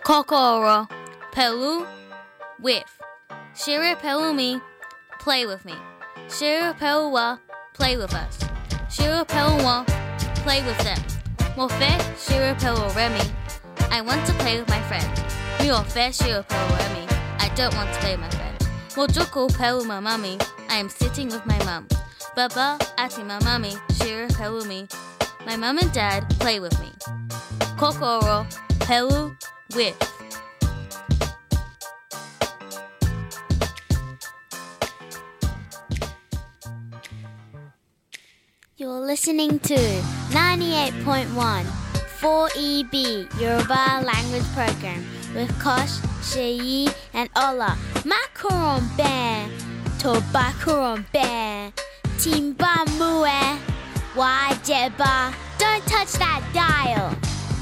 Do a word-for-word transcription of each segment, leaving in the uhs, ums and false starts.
Kokoro, pelu, with. Shira pelumi, play with me. Shira pelwa, play with us. Shira pelwa, play with them. Mofe, shira pelu remi. I want to play with my friend. Miofe, shira pelu remi. I don't want to play with my friend. Mojoko pelu mamami. I am sitting with my mum. Baba, ati mamami, shira pelumi. My mum and dad play with me. Kokoro, pelu, with. You're listening to ninety-eight point one four E B Yoruba Language Program with Kosh, Sheyi and Ola. Macaron Bear, Tobacaron Bear, Timba Mue, Wajeba. Don't touch that dial.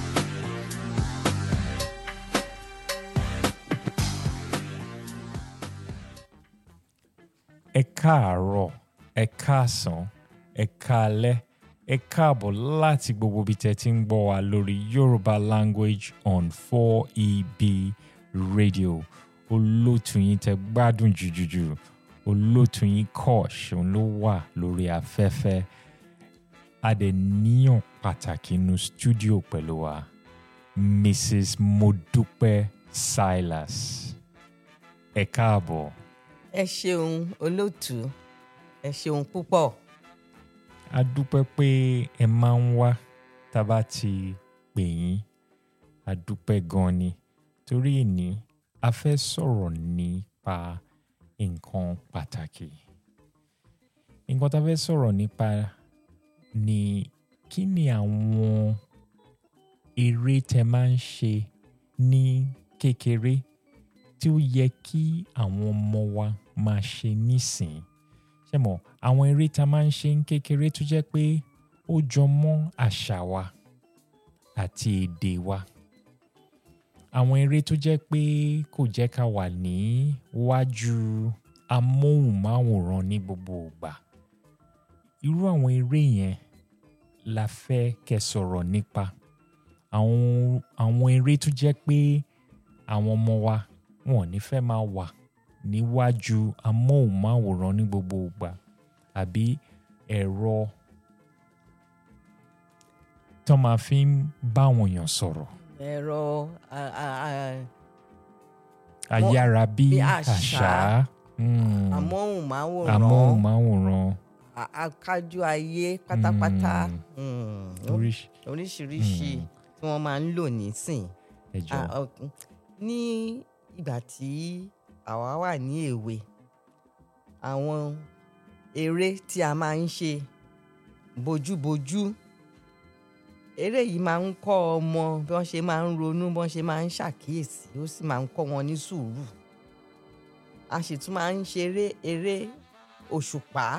Ẹ káàárọ̀, ẹ káàsán, ẹ káalẹ́, ẹ káàbọ̀ láti gbogbo ibi tẹ́ ti ń gbọ́ wa lórí Yoruba Language on four E B Radio. Olóòtú yín tẹ́ gbádùn jùjùjù, olóòtú yín Kosh òun ló wà lórí afẹ́fẹ́. A dẹ̀ níyàn pàtàkì nínú studio pẹ̀lú wa, Missus Modupe Silas. Ẹ káàbọ̀. Ẹ ṣeun olóòtú, ẹ ṣeun púpọ̀. A dúpẹ́ pé ẹ máa ń wá tá a bá ti pè yín. A dúpẹ́ gan ni. Torí èní, a fẹ́ sọ̀rọ̀ nípa nǹkan pàtàkì. Nǹkan tá a fẹ́ sọ̀rọ̀ nípa ni kí ni àwọn eré tẹ́ máa ń ṣe ní kékeré tí ó yẹ kí àwọn ọmọ wa máa ṣe nísìn. Ṣé mọ̀, àwọn eré tá a máa ń ṣe ní kékeré tó jẹ́ pé ó jọ mọ́ àṣà wa àti èdè wa. Àwọn eré tó jẹ́ pé kò jẹ́ ká wà ní wájú amóhùnmáwòrán ní gbogbo ìgbà. Irú àwọn eré yẹn la fẹ́ kẹ́ sọ̀rọ̀ nípa. Àwọn, àwọn eré tó jẹ́ pé àwọn ọmọ wa wọn ò ní fẹ́ máa wà níwájú amóhùnmáwòrán ní gbogbo ìgbà àbí ẹ̀rọ tó máa fi ń bá àwọn èèyàn sọ̀rọ̀. Ẹ̀rọ ayára bí àṣá, amóhùnmáwòrán, amóhùnmáwòrán, akájú ayé pátápátá, Mm. Oríṣi- oríṣiríṣi Mm. tí wọ́n máa ń lò nísìn. Ẹ jọ̀ọ́. Ah, ok. Ní ìgbà tí àwa wà ní èwe, àwọn eré tí a máa ń ṣe bojúbojú, eré yìí máa ń kọ́ ọmọ bí wọ́n ṣe máa ń ronú, bí wọ́n ṣe máa ń ṣàkíyèsí, ó sì máa ń kọ́ wọn ní sùúrù. A sì tún máa ń ṣeré eré òṣùpá.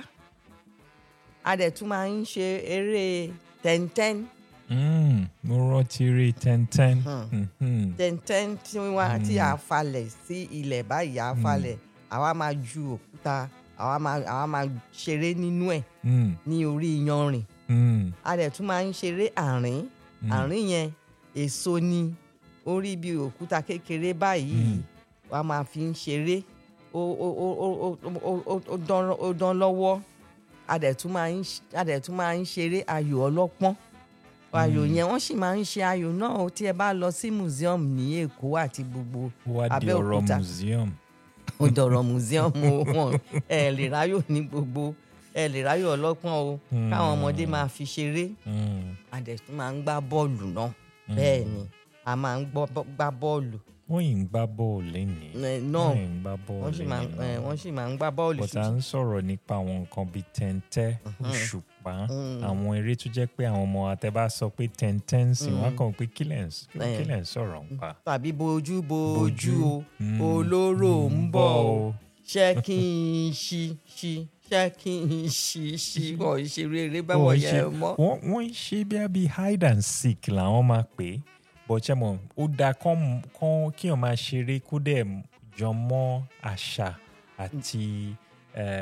A dẹ̀ tún máa ń ṣe eré tẹ́ntẹ́n. Mm, mo rántí eré tẹ́ntẹ́n. Mhm. Mhm. tẹ́ntẹ́n tí wọ́n tí a falẹ̀ sí ilẹ̀ báyìí, a falẹ̀, àwa máa ju òkúta, àwa máa àwa máa ṣeré nínú ẹ̀ Mm. ní orí iyanrìn. Mm. A dẹ̀ tún máa ń ṣeré àrín. Àrín yẹn èso ni, orí bí òkúta kékeré báyìí wọ́n á máa fi ń ṣeré. Ó ó ó ó ó ó ó dán ó dán lọ́wọ́. A dẹ̀ tún máa ń ṣ- a dẹ̀ tún máa ń ṣeré ayò ọlọ́pọ́n. Ayò yẹn wọ́n sì máa ń ṣe ayò náà o, tí ẹ bá lọ sí museum ní Èkó àti gbogbo Ó wá di ọ̀rọ̀ Abẹ́òkúta. museum. Ó dọ̀rọ̀ museum o, wọn ẹ lè ráyò ní gbogbo, ẹ lè ráyò ọlọ́pọ́n o, káwọn ọmọdé máa fi ṣeré. Mm. A dẹ̀ tún máa ń gbá bọ́ọ̀lù náà. Bẹ́ẹ̀ ni, a máa ń gbọ́ bọ́- gbá bọ́ọ̀lù Wọ́n yìí ń gbá bọ́ọ̀lù lénìí. Eh, náà. Wọ́n yìí ń gbá bọ́ọ̀lù wọ́n sì máa ń lénìí eh, náà. wọ́n sì máa ń gbá bọ́ọ̀lù. But à ń sọ̀rọ̀ nípa àwọn nǹkan bíi tẹ́ntẹ́, òṣùpá, àwọn eré tó jẹ́ pé àwọn ọmọ àtẹ bá sọ pé tẹ́ntẹ́ ń sìn, wọ́n á kàn pé kí lẹ̀ ń s- Eh. kí lẹ̀ ń sọ̀rọ̀ ń pa. Tàbí bojú bojú o, Mm. olóró ń ń bọ̀ bọ̀ o, o. ṣé kí n ṣí ṣí ṣé kí n ṣí ṣí wọ́n ìṣeré eré báwọn Wọ́n yẹn ṣe- mọ́. wọ́n wọ́n ń ṣe bí i hide and seek làwọn máa pè é. But ṣé mo, ó dáa kán kán kí wọ́n máa ṣeré kó dẹ̀ jọ mọ́ àṣà àti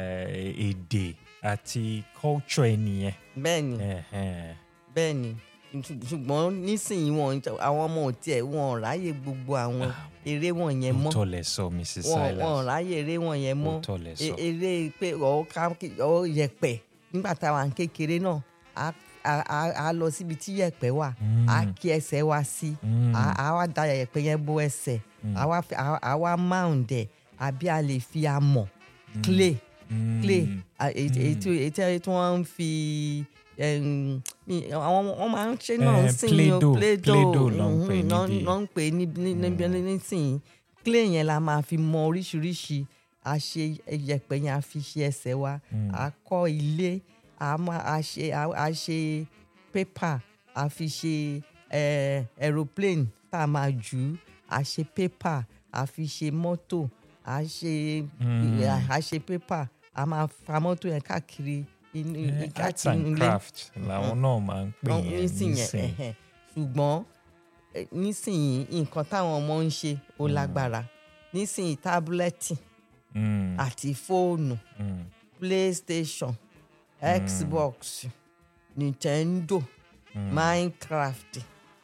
eh, èdè àti culture ẹnìyẹn. Bẹ́ẹ̀ ni, Ẹ̀hẹ̀n. bẹ́ẹ̀ ni. ṣùgbọ́n nísìnyí wọn àwọn ọmọ ò tiẹ̀ wọn ò ráyè gbogbo àwọn eré wọn yẹn mọ́. Òótọ́ lẹ sọ Missus wọn Silas. wọn ò ráyè eré wọn yẹn mọ́. Òótọ́ lẹ sọ. E- eré pé ọ̀ ká ọ̀ yẹ̀pẹ̀ nígbà táwa ń kékeré náà á á- á- á lọ síbi tí yẹ̀pẹ̀ wà á kí ẹsẹ̀ wa sí á á wá da yẹ̀pẹ̀ yẹn bó ẹsẹ̀ á wá fi- á- á wá mound ẹ̀ àbí a lè fi amọ̀ clay clay à, èyí èyí tí èyí tí- èyí tí wọ́n ń fi em, mi- àwọn wọ́n máa ń ṣe náà Eh, sìn Play-Doh, o Play-Doh Play-Doh ló ń pè mhm, ló ń- níbí. ló ń pè níbi níbi nísìnyí clay yẹn la máa fi mọ oríṣiríṣi a ṣe yẹ̀pẹ̀ yẹn a fi ṣe ẹsẹ̀ wa a kọ́ ilé a máa a ṣe a a ṣe paper a fi ṣe eh, aeroplane tá a máa jù ú a ṣe paper a fi ṣe mọ́tò a ṣe a ṣe paper a máa fa mọ́tò yẹn káàkiri inú Eh, arts káàkiri and ilé craft làwọn náà máa ń pè wọn yẹn nísìnyẹn nísìn. ẹhẹn. ṣùgbọ́n eh, nísìnyí nǹkan táwọn ọmọ ń ṣe ó lágbára nísìnyí tábúlẹ́tì Mm, àti fóònù mm, playstation xbox nintendo minecraft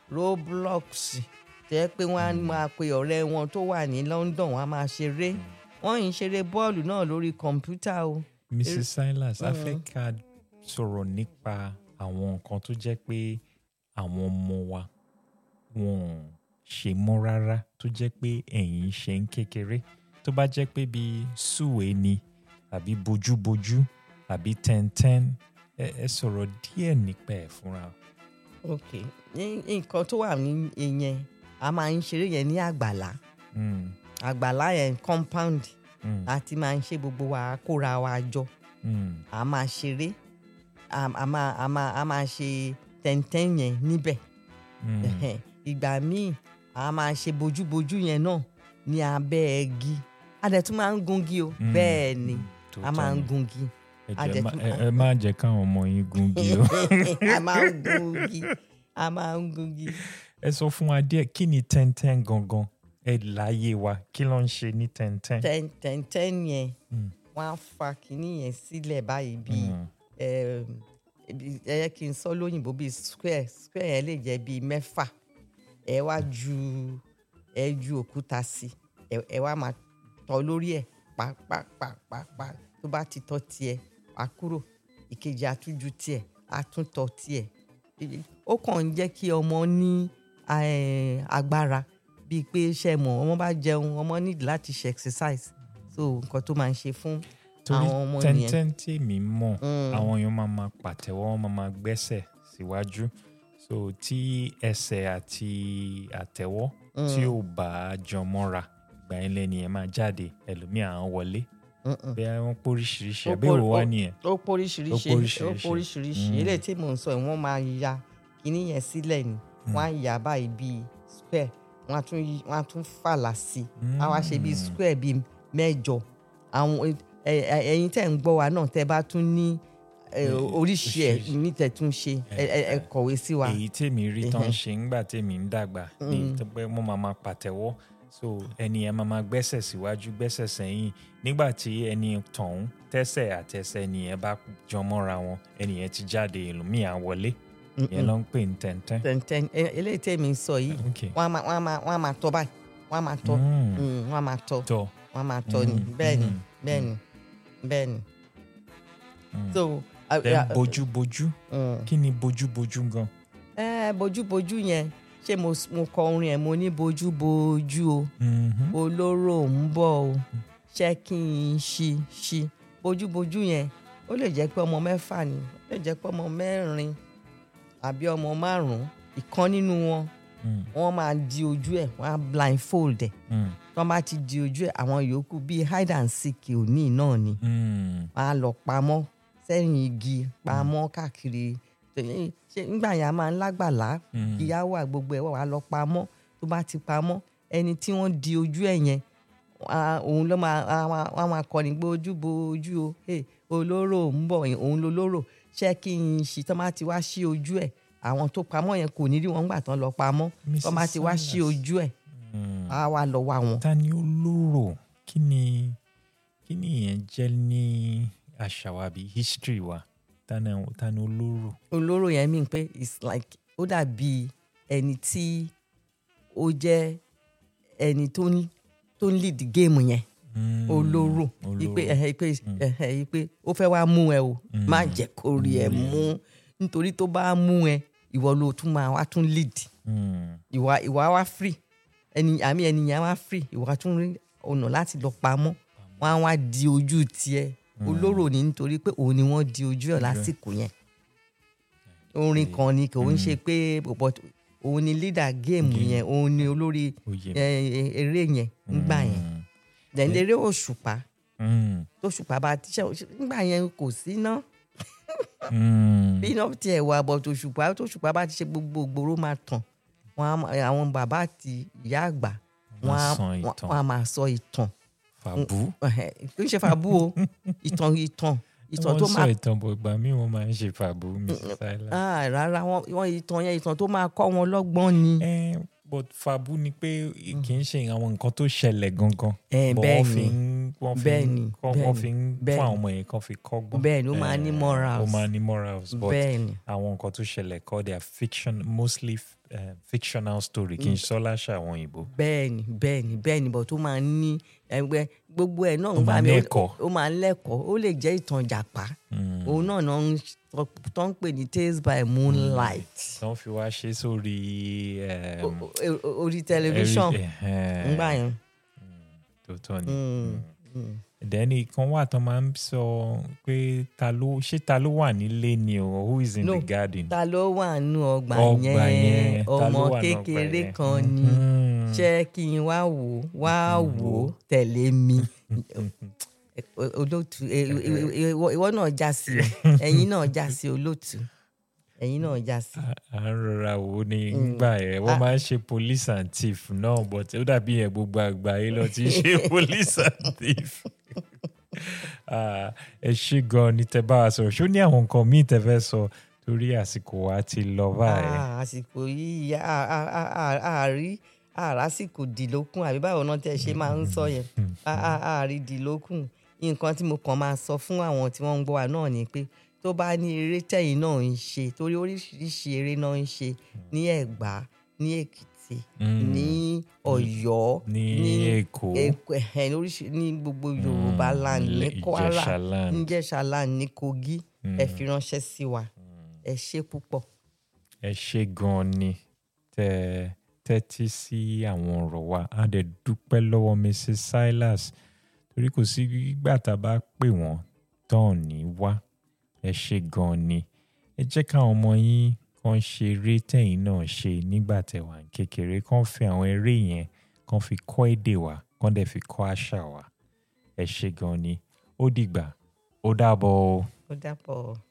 roblox tẹ́ pé wọ́n á máa pe ọ̀rẹ́ wọn tó wà ní London wọ́n á máa ṣeré wọ́n yìí ń ṣeré bọ́ọ̀lù náà lórí kọ̀ǹpútà o. Missus Silas a fẹ́ ká sọ̀rọ̀ nípa àwọn nǹkan tó jẹ́ pé àwọn ọmọ wa wọn ò ṣe mọ́ rárá tó jẹ́ pé ẹ̀yin ṣe ń kékeré tó bá jẹ́ pé bíi sùwé ni àbí bojúbojú àbí tẹ́ntẹ́n ẹ ẹ sọ̀rọ̀ díẹ̀ nípa ẹ̀ fúnra. ok ní- nǹkan tó wà ní ìyẹn a máa ń ṣeré yẹn ní àgbàlá Mm, àgbàlá yẹn compound mm, àti máa ń ṣe gbogbo wa kóra wa jọ mm, a máa ṣeré a a máa a máa a máa ṣe tẹ́ntẹ́n yẹn níbẹ̀ mm. Ẹhẹn. ìgbà míì a máa ṣe bojúbojú yẹn náà ní abẹ́ igi a dẹ̀ tún máa ń gungi o Mm. bẹ́ẹ̀ ni Tó a máa tọ́ ń ni. gungi Ẹ a jẹ́ dẹ̀ má- tún- ẹ- ẹ má jẹ́ káwọn ọmọ yín gungi o. a máa ń gungi a máa ń gungi. Ẹ sọ fún wa díẹ̀ kí ni tẹ́ntẹ́n gangan ẹ láyé wa kí ló ń ṣe ní tẹ́ntẹ́n. Ten- tẹ́ntẹ́n yẹn Mm. wọ́n á fa kinní yẹn sílẹ̀ báyìí bíi Mm. ẹm, bí- ẹ yẹ kí n sọ lóyìnbó bíi square square yẹn lè jẹ́ bíi mẹ́fà ẹ wá ju ẹ ju òkúta sí ẹ ẹ wá máa tọ́ lórí ẹ̀ pàápàápàápàá tó bá ti tọ́ tiẹ̀ wá kúrò ìkejì àtúnjú tiẹ̀ àtúntọ́ tiẹ̀ ó kàn ń jẹ́ kí ọmọ ní eh, agbára bíi pé ṣe mọ̀ ọmọ bá jẹun ọmọ need láti ṣe exercise so nǹkan tó máa ń ṣe fún torí àwọn ọmọ nìyẹn. tẹ́ntẹ́n tí mi mọ̀ Mm. àwọn èèyàn máa ma pàtẹ́wọ́ wọ́n máa ma gbẹ́sẹ̀ síwájú so tí ẹsẹ̀ àti àtẹ́wọ́ tí ò bá jọ mọ́ra ìgbà yẹn lẹ́ni ẹ̀ máa jáde ẹlòmíì à ń wọlé Mm-mm. bẹ́ẹ̀ wọ́n póríṣiríṣi Ó àbẹ́wò pó- wá ó- nìyẹn. ó póríṣiríṣi Ó póríṣiríṣi. ó póríṣiríṣi Mm. eléyìí tí mò ń sọ yìí wọ́n máa ya kíní yẹn sílẹ̀ ni wọ́n á yà báyìí bíi square wọ́n á tún yí- wọ́n á tún fàlà sí i á wá ṣe bíi square bíi mẹ́jọ àwọn ẹ- ẹ- ẹ̀yin tẹ́ ń gbọ́ wa náà tẹ́ bá tún ní ẹ, Eh, oríṣi ẹ̀ oríṣiríṣi. ní tẹ́ tún ṣe ẹ ẹ- ẹ kọ̀wé sí wa. èyí tèmi rí tán Ẹhẹn. ṣe ńgbà tèmi ń dàgbà ní tó pé wọ́n máa ma pàtẹ́wọ́ so ẹni yẹn máa ma gbẹ́sẹ̀ síwájú gbẹ́sẹ̀ sẹ́yìn nígbà tí ẹni tọ̀hún tẹ́sẹ̀ àtẹsẹ̀ ẹni yẹn bá jọ mọ́ra wọn ẹni yẹn ti jáde ẹlòmíì á wọlé yẹn ló ń pè ní tẹ́ntẹ́n. tẹ̀ntẹ́n ẹ- eléyìí tẹ́mi ń sọ yìí Okay. wọ́n á máa wọ́n á máa wọ́n á máa tọ́ báyìí wọ́n á máa tọ́ Mm. Mm, wọ́n á máa tọ́ tọ́ wọ́n á máa tọ́ ni Mm, bẹ́ẹ̀ ni mm, bẹ́ẹ̀ ni bẹ́ẹ̀ ni. so a- then a- bojúbojú Mm. kí ni bojúbojú gan. ẹ bojúbojú yẹn ṣé mo s- mo kọ orin ẹ mo ní bojúbojú o Mhm. olóró ń bọ̀ o ṣé kí n ṣí ṣí bojúbojú yẹn ó lè jẹ́ pé ọmọ mẹ́fà ni ó lè jẹ́ pé ọmọ mẹ́rin àbí ọmọ márùn-ún ìkan nínú wọn Mm. wọ́n máa di ojú ẹ̀ wọ́n á blindfold ẹ̀ Mm. tí wọ́n bá ti di ojú ẹ̀ àwọn yòókù bíi hide and seek òní náà ni Mm. wọ́n á lọ pamọ́ sẹ́yìn igi pamọ́ káàkiri Ṣé- ṣé nígbà yẹn a máa ń lágbàlá Mm. ìyá wà gbogbo ẹ̀ wà lọ pamọ́ tó bá ti pamọ́ ẹni tí wọ́n di ojú ẹ̀ yẹn ah, òun ló máa ah, wọ́n á máa kọrin gbé ojú bo ojú o hey, olóró ń bọ̀ òun lolóró ṣé kí n ṣí tó bá ti wá sí ojú ẹ̀ àwọn tó pamọ́ yẹn kò ní rí wọn gbà tán lọ pamọ́ tó bá ti wá sí Missus ojú ẹ̀ Mm. á wá lọ wá wọn. ta ni olóró kí ni kí ni ìyẹn jẹ́ ní àṣà wa àbí history wa ta ni ta ni olóró. olóró yẹn mean pé it's like ó dàbí ẹni tí ó jẹ́ ẹni tó ń tó ń lead game yẹn olóró ipe ẹ̀hẹ́ ipe ẹ̀hẹ́ ipe ó fẹ́ wá mú ẹ o má jẹ́ kó rí ẹ mú nítorí tó bá mú ẹ ìwọ ló tún máa wá tún lead ìwà ìwà wá free ẹni àmì ẹnìyàn wá free ìwà tún rí ọ̀nà láti lọ pamọ́ wọn á wá di ojú tiẹ̀ olóró ni nítorí pé òun ni wọ́n di ojú ẹ̀ lásìkò yẹn orin kan ni kò ń ṣe pé òun ni leader game yẹn òun ni olórí eré yẹn nígbà yẹn then eré òṣùpá tóṣùpá bá tíṣẹ nígbà yẹn kò sí ná bí iná tiẹ̀ wà bọ̀ tóṣùpá tóṣùpá bá ti ṣe gbogbo ògbóró máa tàn àwọn bàbá àti ìyá àgbà wọn á máa sọ ìtàn fàbú kì í ṣe fàbú o ìtàn ìtàn ìtàn tó máa wọ́n sọ ìtàn bọ̀ ìgbà míì wọ́n máa ń ṣe fàbú Missus Silas. rárá wọ́n ìtàn yẹn ìtàn tó máa kọ́ wọn lọ́gbọ́n ni. but fàbú ni pé kì í ṣe àwọn nǹkan tó ṣẹlẹ̀ gangan. bẹ́ẹ̀ ni wọ́n fi ń wọ́n fi ń fún àwọn ọmọ yẹn kan fi kọ́gbọ́n. bẹ́ẹ̀ ni ó máa ní morals. ó máa ní morals but bẹ́ẹ̀ ni àwọn nǹkan tó ṣẹlẹ̀ kọ́ they are fiction mostly uh, fictional story kì í ṣe láṣà àwọn òyìnbó. bẹ́ẹ̀ ni bẹ́ẹ̀ ni bẹ́ẹ̀ ni but ó máa ní ẹgbẹ́ gbogbo ẹ̀ náà ó máa ń lẹ́kọ̀ọ́ ó máa ń lẹ́kọ̀ọ́ ó lè jẹ́ ìtàn Ìjàpá òun náà náà tó ń pè ní Tales by Moonlight. tó ń fi wá ṣe sórí orí tẹlifíṣàn ńgbà yẹn. tó tọ́ ni ẹ̀dẹ́ni kan wà tó máa ń sọ pé ta ló ṣé ta ló wà nílé ni o who is in no, the garden. ta ló wà nínú ọgbà ọgbà yẹn yẹn ọmọ kékeré kan ni ṣé kí n wá wò wá wò tẹ̀lé mi olótù ìwọ náà já sí ẹ̀yin náà já sí olótù ẹ̀yin náà já sí. à ń rọra wo ni nígbà yẹn wọ́n máa ń ṣe police and thief náà but ó dàbí yẹn gbogbo àgbáyé lọ ti ṣe police and thief. ẹ ṣé gan ni tẹ́ bá wa sọ̀rọ̀ ṣó ní àwọn nǹkan míì tẹ́ fẹ́ sọ torí àsìkò wa ti lọ báyìí. àsìkò yìí àárí àrásìkò dìlókùn àbí báwo náà tẹ́ ṣe máa ń sọ yẹn àárí dìlókùn nǹkan tí mo kàn máa sọ fún àwọn tí wọ́n ń gbọ́ wa náà ni pé tó bá ní eré tẹ̀yìn náà ń ṣe torí oríṣiríṣi eré náà ń ṣe ní Ẹ̀gbá ní Èkìtì ní Ọ̀yọ́ ní Èkó ní gbogbo Yorùbá land ní Kwara ní Ìjẹ̀ṣà land ní Kogi ẹ fi ránṣẹ́ sí wa ẹ ṣé púpọ̀. ẹ ṣé gan ni tẹ́ tẹ́tí sí àwọn ọ̀rọ̀ wa a dẹ̀ dúpẹ́ lọ́wọ́ Missus Silas torí kò sí ìgbà tá a bá pè wọ́n tán ní wá ẹ ṣé gan ni ẹ jẹ́ káwọn ọmọ yín kan ṣe eré tẹ̀yìn náà ṣe nígbà tẹ́ wà kékeré kan fi àwọn eré yẹn kan fi kọ́ èdè wa kan dẹ̀ fi kọ́ àṣà wa ẹ ṣé gan ni ó dìgbà ó dàbọ̀ o. ó dàbọ̀.